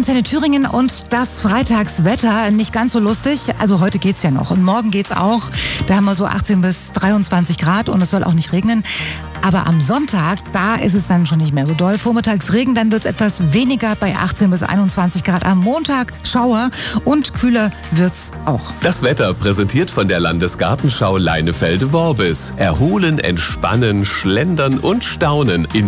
Antenne Thüringen und das Freitagswetter nicht ganz so lustig. Also heute geht's ja noch und morgen geht's auch. Da haben wir so 18 bis 23 Grad und es soll auch nicht regnen. Aber am Sonntag, da ist es dann schon nicht mehr so doll. Vormittags Regen, dann wird's etwas weniger bei 18 bis 21 Grad. Am Montag Schauer und kühler wird's auch. Das Wetter präsentiert von der Landesgartenschau Leinefelde-Worbis. Erholen, entspannen, schlendern und staunen in